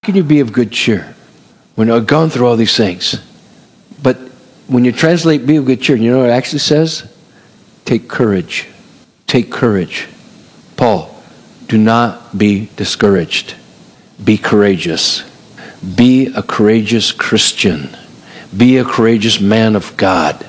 can you be of good cheer when I've gone through all these things? But when you translate be of good cheer, you know what it actually says? Take courage. Take courage. Paul, do not be discouraged. Be courageous. Be a courageous Christian. Be a courageous man of God.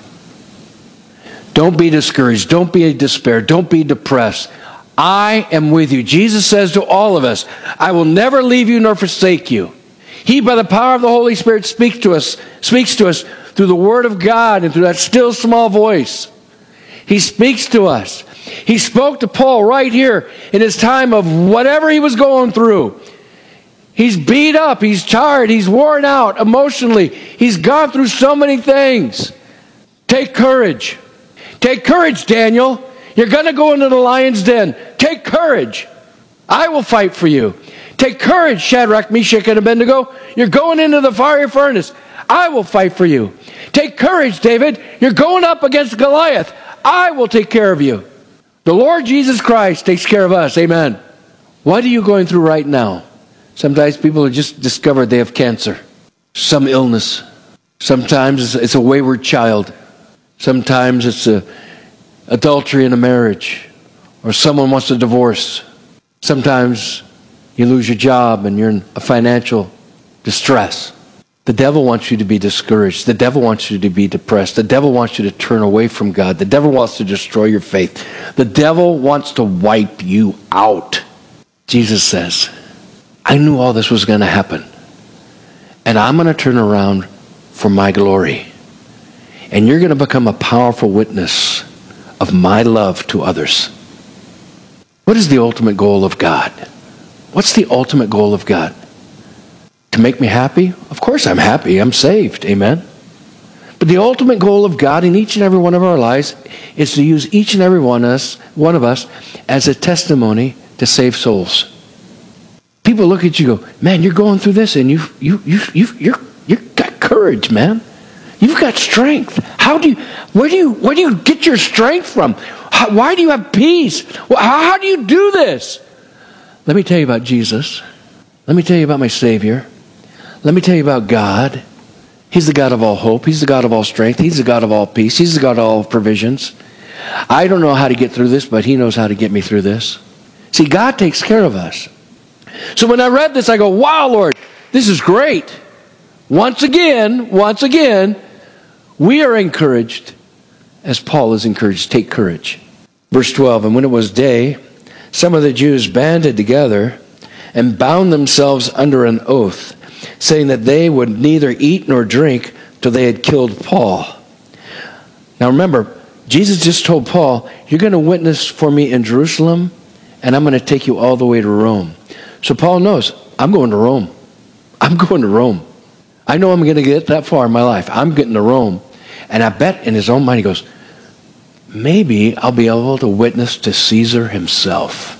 Don't be discouraged. Don't be in despair. Don't be depressed. I am with you. Jesus says to all of us, I will never leave you nor forsake you. He, by the power of the Holy Spirit, speaks to us through the Word of God and through that still small voice. He speaks to us. He spoke to Paul right here in his time of whatever he was going through. He's beat up, he's tired, he's worn out emotionally. He's gone through so many things. Take courage. Take courage, Daniel. You're going to go into the lion's den. Take courage. I will fight for you. Take courage, Shadrach, Meshach, and Abednego. You're going into the fiery furnace. I will fight for you. Take courage, David. You're going up against Goliath. I will take care of you. The Lord Jesus Christ takes care of us. Amen. What are you going through right now? Sometimes people have just discovered they have cancer. Some illness. Sometimes it's a wayward child. Sometimes it's adultery in a marriage. Or someone wants a divorce. Sometimes you lose your job and you're in a financial distress. The devil wants you to be discouraged. The devil wants you to be depressed. The devil wants you to turn away from God. The devil wants to destroy your faith. The devil wants to wipe you out. Jesus says, I knew all this was going to happen. And I'm going to turn around for my glory. And you're going to become a powerful witness of my love to others. What is the ultimate goal of God? What's the ultimate goal of God? To make me happy? Of course I'm happy. I'm saved. Amen. But the ultimate goal of God in each and every one of our lives is to use each and every one of us as a testimony to save souls. People look at you and go, man, you're going through this and you've got courage, man. You've got strength. Where do you get your strength from? Why do you have peace? How do you do this? Let me tell you about Jesus. Let me tell you about my Savior. Let me tell you about God. He's the God of all hope. He's the God of all strength. He's the God of all peace. He's the God of all provisions. I don't know how to get through this, but He knows how to get me through this. See, God takes care of us. So when I read this, I go, wow, Lord, this is great. Once again, we are encouraged as Paul is encouraged. Take courage. Verse 12, and when it was day, some of the Jews banded together and bound themselves under an oath, saying that they would neither eat nor drink till they had killed Paul. Now remember, Jesus just told Paul, you're going to witness for me in Jerusalem, and I'm going to take you all the way to Rome. So Paul knows, I'm going to Rome. I'm going to Rome. I know I'm going to get that far in my life. I'm getting to Rome. And I bet in his own mind he goes, maybe I'll be able to witness to Caesar himself.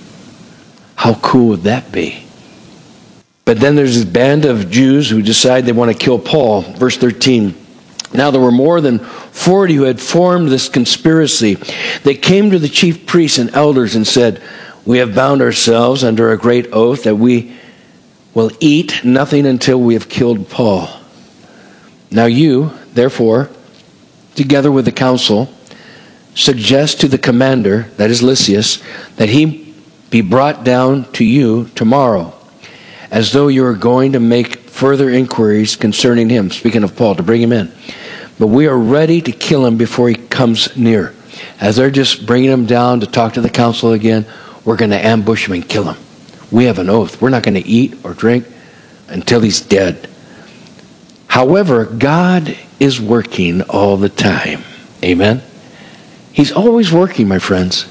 How cool would that be? But then there's this band of Jews who decide they want to kill Paul. Verse 13. Now there were more than 40 who had formed this conspiracy. They came to the chief priests and elders and said, we have bound ourselves under a great oath that we will eat nothing until we have killed Paul. Now you, therefore, together with the council, suggest to the commander, that is Lysias, that he be brought down to you tomorrow, as though you are going to make further inquiries concerning him, speaking of Paul, to bring him in. But we are ready to kill him before he comes near. As they're just bringing him down to talk to the council again, we're going to ambush him and kill him. We have an oath. We're not going to eat or drink until he's dead. However, God is working all the time. Amen? He's always working, my friends.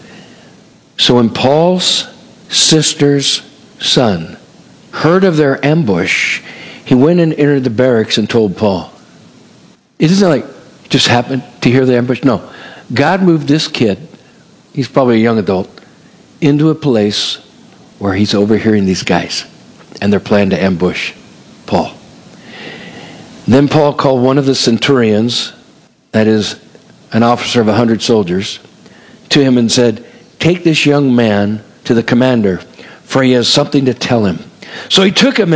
So when Paul's sister's son heard of their ambush, he went and entered the barracks and told Paul. It isn't like he just happened to hear the ambush. No. God moved this kid, he's probably a young adult, into a place where he's overhearing these guys. And they're planning to ambush Paul. Then Paul called one of the centurions, that is an officer of 100 soldiers, to him and said, take this young man to the commander, for he has something to tell him. So he took him